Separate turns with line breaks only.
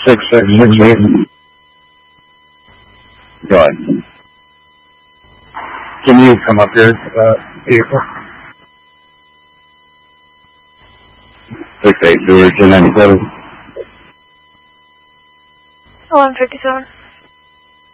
6668. Go ahead. Can you come up here, vehicle? 68 George 297.
157.